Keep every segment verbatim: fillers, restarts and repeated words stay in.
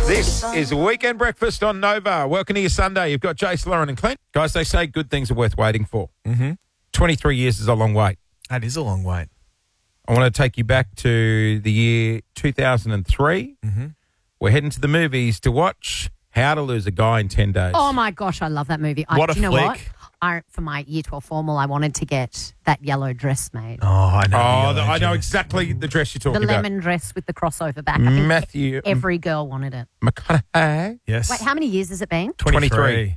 This is Weekend Breakfast on Nova. Welcome to your Sunday. You've got Jace, Lauren and Clint. Guys, they say good things are worth waiting for. Mm-hmm. twenty-three years is a long wait. That is a long wait. I want to take you back to the year two thousand three. Mm-hmm. We're heading to the movies to watch How to Lose a Guy in ten days. Oh, my gosh, I love that movie. I, What a do you know flick. what? I, for my year twelve formal, I wanted to get that yellow dress made. Oh, I know. Oh, the the, I know dress. exactly the dress you're the talking about. lemon dress with the crossover back. I think Matthew every girl wanted it. McConaughey. Yes. Wait, how many years has it been? twenty-three.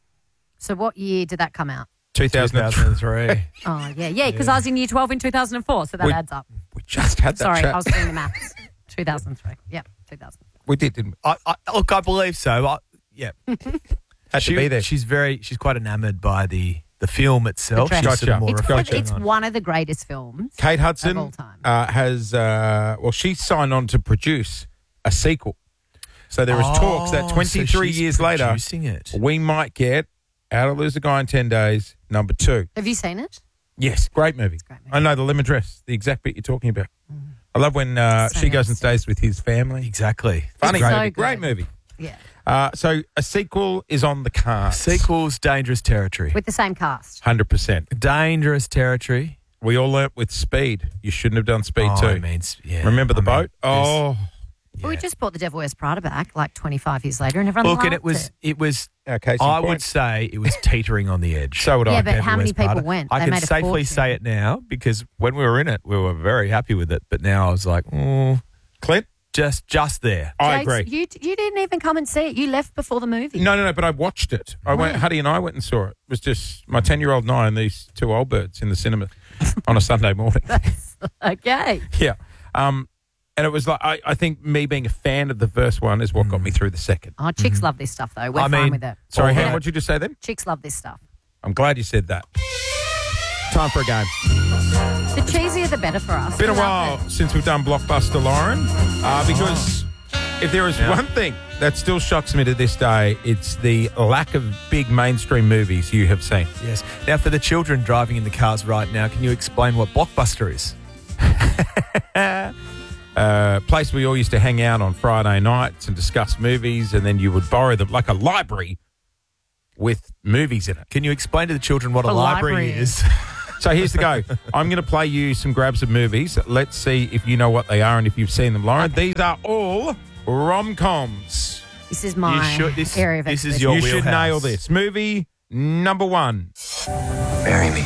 So what year did that come out? two thousand three. two thousand three. Oh, yeah, yeah, because I was in year twelve in two thousand four, so that We- adds up. We just had that Sorry, chat. I was doing the maths. two thousand three. Yep, two thousand. We did, didn't we? I, I, look, I believe so. I, yeah. Had she, to be there. She's very, she's quite enamoured by the, the film itself. The She's dress. sort of more It's, Gotcha. it's one of the greatest films. Kate Hudson Of all time. uh, has, uh, well, she signed on to produce a sequel. So there is talks that Oh, so twenty-three she's years later, producing it. we might get How to Lose a Guy in ten days, number two. Have you seen it? Yes, great movie. great movie. I know the lemon dress, the exact bit you're talking about. I love when uh, So she goes and nice. stays with his family. Exactly. Funny so movie, good. great movie. Yeah. Uh, so a sequel is on the cards. Sequels, dangerous territory. With the same cast. one hundred percent. Dangerous territory. We all learnt with Speed. You shouldn't have done Speed oh, too. I mean, yeah. Remember the I mean, boat? Oh, Well, we yeah. just brought The Devil Wears Prada back like twenty-five years later and everyone Look, loved and it was, it was, okay. I would say it was teetering on the edge. So would Yeah, I. but Devil how many Wears people Prada. went? I They can made a safely fortune. say it now because when we were in it, we were very happy with it. But now I was like, oh, Clint? just just there. I Jakes, agree. You, you didn't even come and see it. You left before the movie. No, no, no, but I watched it. I went, When? Huddy and I went and saw it. It was just my ten-year-old and I and these two old birds in the cinema on a Sunday morning. Okay. Yeah. Um, and it was like, I, I think me being a fan of the first one is what got me through the second. Oh, chicks love this stuff, though. We're I fine mean- with it. Sorry, Oh, Han, yeah. what did you just say then? Chicks love this stuff. I'm glad you said that. Time for a game. The cheesier, the better for us. Been a We love while it. since we've done Blockbuster, Lauren, uh, because if there is Yeah. one thing that still shocks me to this day, it's the lack of big mainstream movies you have seen. Yes. Now, for the children driving in the cars right now, can you explain what Blockbuster is? Uh, place we all used to hang out on Friday nights and discuss movies, and then you would borrow them like a library with movies in it. Can you explain to the children what a, A library, library is? So here's the go. I'm going to play you some grabs of movies. Let's see if you know what they are and if you've seen them, Lauren. These are all rom-coms. This is my You should- this- area of this is expertise. your you should wheelhouse. nail this. Movie number one. Marry me.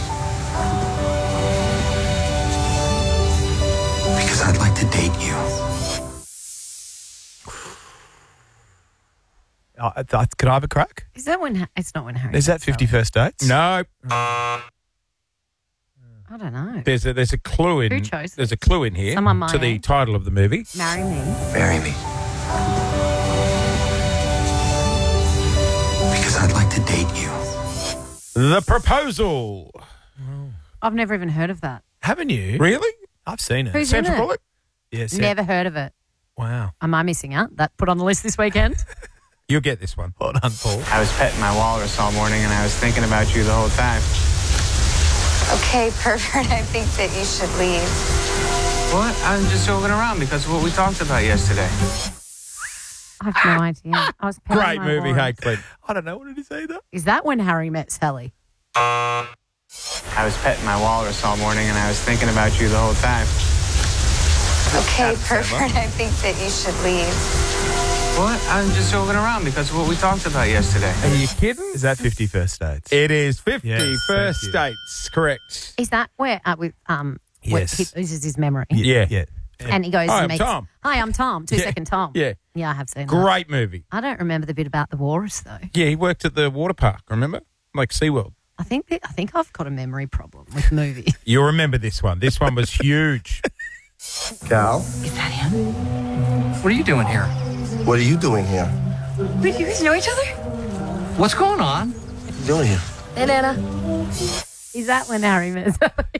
Because I'd like to date you. Oh, I th- can I have a crack? Is that when... It's not when Harry... Is that Met fifty Sally. First Dates? No, I don't know. there's a there's a clue in Who chose there's a this? clue in here Someone my to the age? title of the movie. Marry me. Marry me. Because I'd like to date you. The Proposal. I've never even heard of that. Haven't you? Really? I've seen it. Who's in Sandra it? Bullock? Yes. yeah. Never heard of it. Wow. Am I missing out? That put on the list this weekend? You'll get this one. Well done, Paul. I was petting my walrus all morning, and I was thinking about you the whole time. Okay, pervert, I think that you should leave. What? I'm just joking around because of what we talked about yesterday. I have no idea. I was petting Great my movie, walrus. hey, Clint. I don't know. What did he say there? Is that when Harry met Sally? I was petting my walrus all morning, and I was thinking about you the whole time. Okay, Adam Sandler. pervert, I think that you should leave. What? I'm just joking around because of what we talked about yesterday. Are you kidding? Is that fifty First Dates? It is fifty Yes, First thank you. Dates, correct. Is that where uh, with um where Yes. he loses his memory Yeah. Yeah. and he goes Hi, and I'm meets, Tom. Hi, I'm Tom. Two Yeah. second Tom. Yeah. Yeah, I have seen that. Great movie. I don't remember the bit about the walrus though. Yeah, he worked at the water park, remember? Like SeaWorld. I think that, I think I've got a memory problem with movies. You'll remember this one. This one was huge. Cal, Is that him? What are you doing here? what are you doing here? Wait, you guys know each other? What's going on? What are you doing here? Hey, Nana. Is that when Harry met Sally?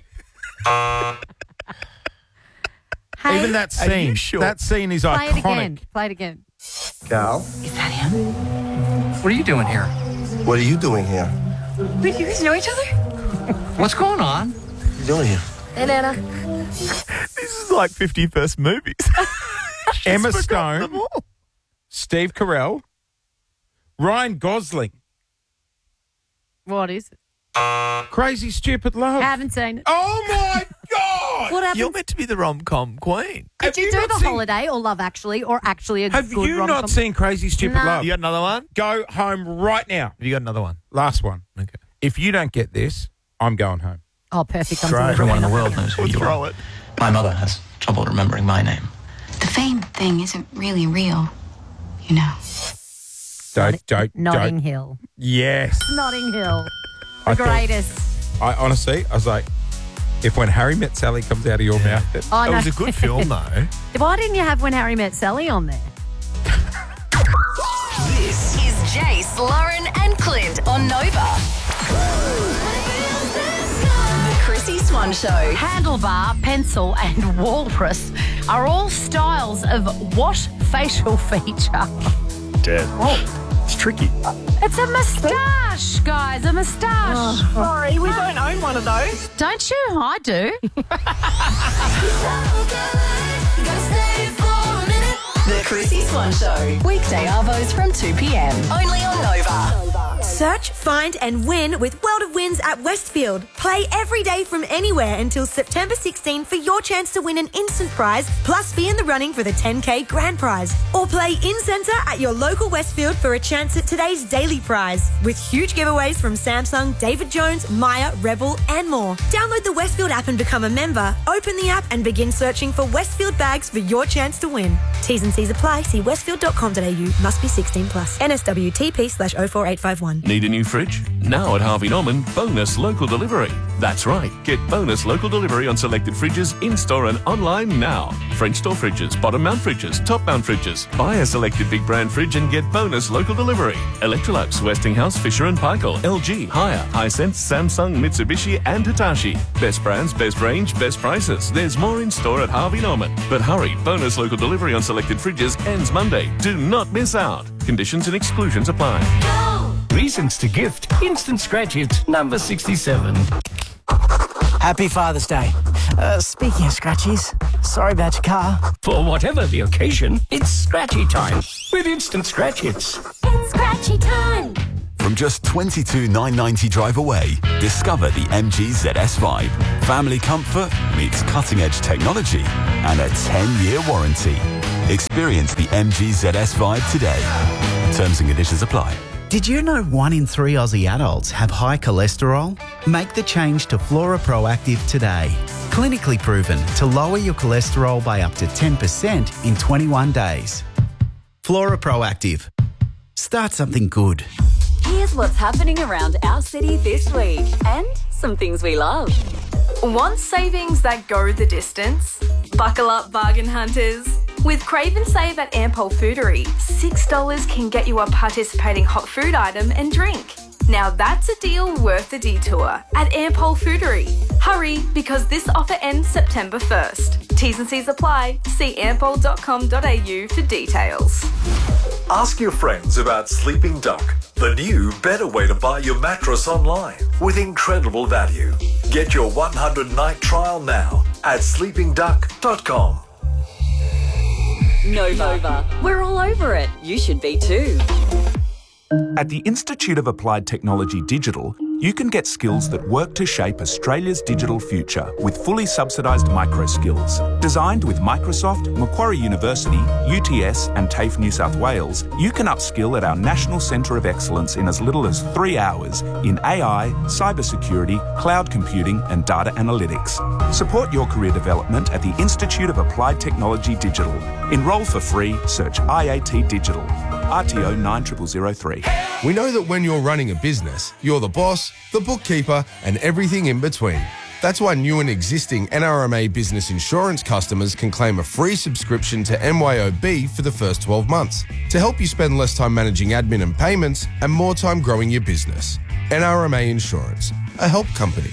Hey, Even that Are you scene. sure? That scene is play it iconic. again. Play it again. Cal, Is that him? What are you doing here? what are you doing here? Wait, you guys know each other? What's going on? What are you doing here? Hey, Nana. This is like fifty First movies. Emma Forgotten Stone them all. Steve Carell, Ryan Gosling. What is it? Crazy Stupid Love. I haven't seen it. Oh, my God. What happened? You're meant to be the rom-com queen. Did Have you, you do not The seen- Holiday or Love Actually or actually a Have good you rom-com? not seen Crazy Stupid No. Love? You got another one? Go home right now. Have you got another one? Last one. Okay. If you don't get this, I'm going home. Oh, perfect. I'm Straight. delivering Everyone in the it. world knows who We'll you throw are. it. My mother has trouble remembering my name. The fame thing isn't really real, you know. Don't, don't, Notting don't. Hill. Yes. Notting Hill. The I thought- greatest. I honestly, I was like, if When Harry Met Sally comes out of your mouth, it, Oh, It no. was a good film, though. Why didn't you have When Harry Met Sally on there? This is Jace, Lauren, and Clint on Nova. The Chrissy Swan Show. Handlebar, pencil, and walrus are all styles of what facial feature? Dead. Oh, It's tricky. it's a moustache, guys, a moustache. Sorry, we don't own one of those. Don't you? I do. The Chrissy Swan Show. Weekday arvos from two p.m. Only on Nova. Search, find and win with World of Wins at Westfield. Play every day from anywhere until September sixteenth for your chance to win an instant prize plus be in the running for the ten K grand prize. Or play in-centre at your local Westfield for a chance at today's daily prize with huge giveaways from Samsung, David Jones, Maya, Rebel and more. Download the Westfield app and become a member. Open the app and begin searching for Westfield bags for your chance to win. T's and C's apply. See westfield dot com dot a u. Must be sixteen plus. N S W T P slash oh four eight five one. Need a new fridge? Now at Harvey Norman, bonus local delivery. That's right. Get bonus local delivery on selected fridges in-store and online now. French door fridges, bottom mount fridges, top mount fridges. Buy a selected big brand fridge and get bonus local delivery. Electrolux, Westinghouse, Fisher and Paykel, L G, Haier, Hisense, Samsung, Mitsubishi and Hitachi. Best brands, best range, best prices. There's more in store at Harvey Norman. But hurry, bonus local delivery on selected fridges ends Monday. Do not miss out. Conditions and exclusions apply. Reasons to gift. Instant Scratch Hits number sixty-seven. Happy Father's Day. Uh, speaking of scratchies, sorry about your car. For whatever the occasion, it's Scratchy time with Instant Scratch Hits. It's Scratchy time. From just twenty-two thousand nine hundred ninety drive away, discover the M G Z S Vibe. Family comfort meets cutting-edge technology and a ten-year warranty. Experience the M G Z S Vibe today. Terms and conditions apply. Did you know one in three Aussie adults have high cholesterol? Make the change to Flora Proactive today. Clinically proven to lower your cholesterol by up to ten percent in twenty-one days. Flora Proactive. Start something good. Here's what's happening around our city this week and some things we love. Want savings that go the distance? Buckle up, bargain hunters. With Crave and Save at Ampol Foodery, six dollars can get you a participating hot food item and drink. Now that's a deal worth the detour at Ampol Foodery. Hurry, because this offer ends September first. T's and C's apply. See ampol dot com dot a u for details. Ask your friends about Sleeping Duck, the new, better way to buy your mattress online with incredible value. Get your one hundred night trial now at sleeping duck dot com. Nova. We're all over it. You should be too. At the Institute of Applied Technology Digital, you can get skills that work to shape Australia's digital future with fully subsidised micro skills. Designed with Microsoft, Macquarie University, U T S and TAFE New South Wales, you can upskill at our National Centre of Excellence in as little as three hours in A I, cybersecurity, cloud computing and data analytics. Support your career development at the Institute of Applied Technology Digital. Enrol for free, search I A T Digital. R T O nine zero zero zero three. We know that when you're running a business, you're the boss, the bookkeeper, and everything in between. That's why new and existing N R M A business insurance customers can claim a free subscription to M Y O B for the first twelve months to help you spend less time managing admin and payments and more time growing your business. N R M A Insurance, a help company.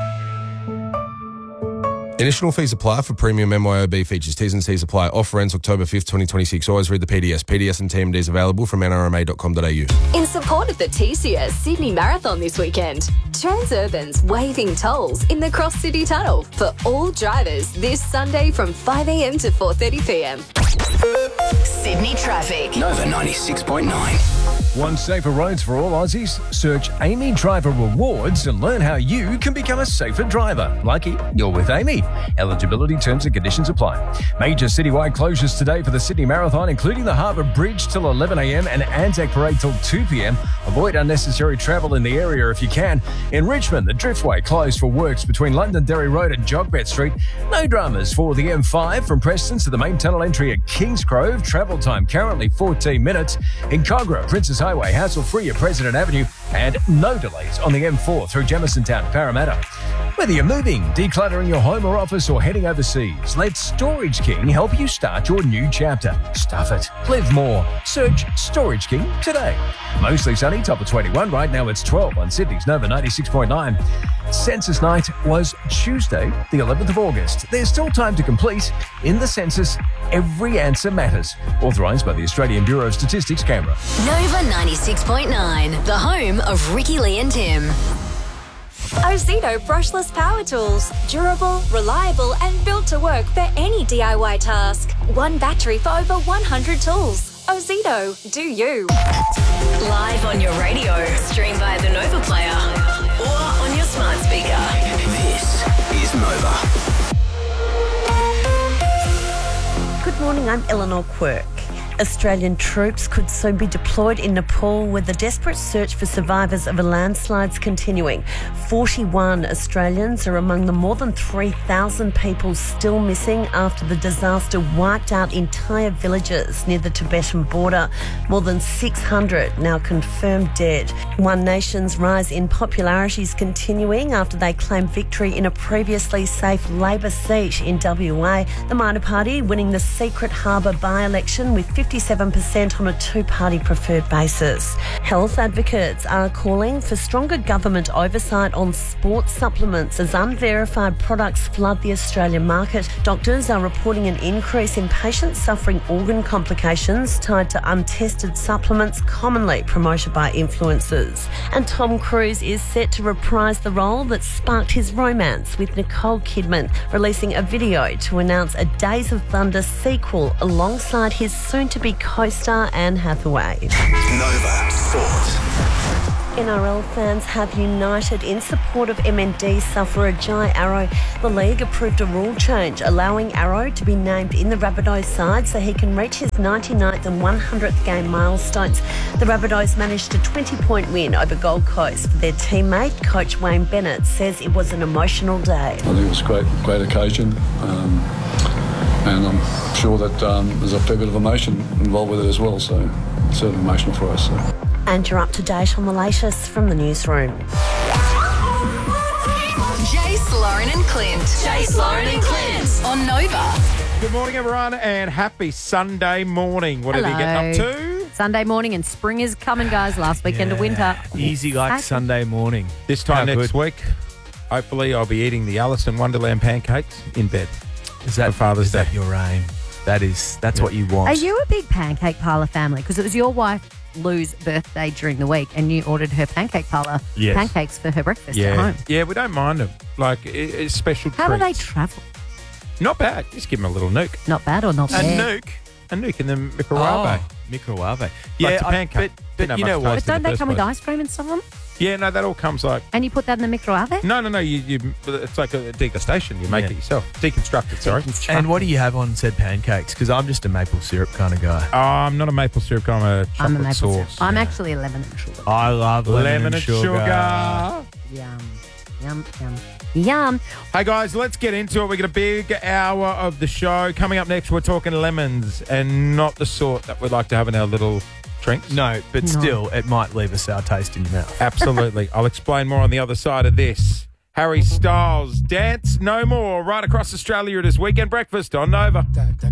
Initial fees apply for premium M Y O B features. T's and C's apply. Offer ends October fifth, twenty twenty-six. Always read the P D S. P D S and T M Ds available from N R M A dot com dot a u. In support of the T C S Sydney Marathon this weekend, Transurban's waiving tolls in the Cross City Tunnel for all drivers this Sunday from five a m to four thirty p m. Sydney traffic. Nova ninety-six point nine. One safer roads for all Aussies. Search Amy Driver Rewards and learn how you can become a safer driver. Lucky you're with Amy. Eligibility terms and conditions apply. Major citywide closures today for the Sydney Marathon, including the Harbour Bridge till eleven a m and Anzac Parade till two p m. Avoid unnecessary travel in the area if you can. In Richmond, the Driftway closed for works between Londonderry Road and Jogbet Street. No dramas for the M five from Preston to the main tunnel entry at Kingsgrove. Travel time currently fourteen minutes. In Cogra, Princess Highway, hassle-free at President Avenue, and no delays on the M four through Jameson Town to Parramatta. Whether you're moving, decluttering your home or office, or heading overseas, let Storage King help you start your new chapter. Stuff it. Live more. Search Storage King today. Mostly sunny, top of twenty-one. Right now it's twelve on Sydney's Nova ninety-six point nine. Census night was Tuesday, the eleventh of August. There's still time to complete. In the census, every answer matters. Authorised by the Australian Bureau of Statistics, Canberra. Nova ninety-six point nine, the home of Ricky Lee and Tim. Ozito brushless power tools. Durable, reliable and built to work for any D I Y task. One battery for over one hundred tools. Ozito, do you. Live on your radio, stream via the Nova Player or on your smart speaker. This is Nova. Good morning, I'm Eleanor Quirk. Australian troops could soon be deployed in Nepal with the desperate search for survivors of a landslides continuing. forty-one Australians are among the more than three thousand people still missing after the disaster wiped out entire villages near the Tibetan border. More than six hundred now confirmed dead. One Nation's rise in popularity is continuing after they claimed victory in a previously safe Labor seat in W A. The minor party winning the Secret Harbour by-election with fifty-seven percent on a two-party preferred basis. Health advocates are calling for stronger government oversight on sports supplements as unverified products flood the Australian market. Doctors are reporting an increase in patients suffering organ complications tied to untested supplements commonly promoted by influencers. And Tom Cruise is set to reprise the role that sparked his romance with Nicole Kidman, releasing a video to announce a Days of Thunder sequel alongside his soon-to-be co-star Anne Hathaway. Nova Sport. N R L fans have united in support of M N D sufferer Jai Arrow. The league approved a rule change allowing Arrow to be named in the Rabbitohs side so he can reach his ninety-ninth and one hundredth game milestones. The Rabbitohs managed a twenty-point win over Gold Coast for their teammate. Coach Wayne Bennett says it was an emotional day. I think it was a great, great occasion. Um, And I'm sure that um, there's a fair bit of emotion involved with it as well, so it's certainly emotional for us. So. And you're up to date on the latest from the newsroom. Jace, Lauren and Clint. Jace, Lauren and Clint on Nova. Good morning, everyone, and happy Sunday morning. What are you getting up to? Sunday morning, and spring is coming, guys. Last weekend of winter. Easy like Exactly. Sunday morning. This time How next good. week, hopefully I'll be eating the Alice in Wonderland pancakes in bed. Is that for Father's is Day? that your aim? That is that's what you want. Are you a big pancake parlour family? Because it was your wife Lou's birthday during the week, and you ordered her pancake parlour Yes. pancakes for her breakfast yeah, at home. yeah, we don't mind them. Like it, it's special How do they treats. travel? Not bad. Just give them a little nuke. Not bad or not A bad? nuke. A nuke in the microwave. Oh, microwave. Yeah, Yeah, a I- pancake. but- but Didn't you have know much what? taste But in don't the they first come with place. ice cream and some of them? Yeah, no, that all comes like. And you put that in the microwave? No, no, no. You, you, it's like a degustation. You make Yeah. it yourself. Deconstruct it. Sorry. And what do you have on said pancakes? Because I'm just a maple syrup kind of guy. Oh, I'm not a maple syrup. I'm a chocolate I'm a maple sauce. syrup. I'm actually a lemon and sugar. I love lemon, Lemon and and sugar. sugar. Yum, yum, yum, yum. Hey guys, let's get into it. We got a big hour of the show coming up next. We're talking lemons, and not the sort that we'd like to have in our little drinks. No, but No. still, it might leave a sour taste in your mouth. Absolutely. I'll explain more on the other side of this. Harry Styles, Dance No More, right across Australia. It is Weekend Breakfast on Nova.